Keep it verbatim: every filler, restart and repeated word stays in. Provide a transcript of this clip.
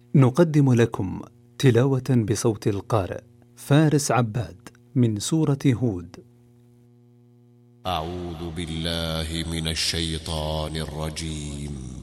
نقدم لكم تلاوة بصوت القارئ فارس عباد من سورة هود. أعوذ بالله من الشيطان الرجيم.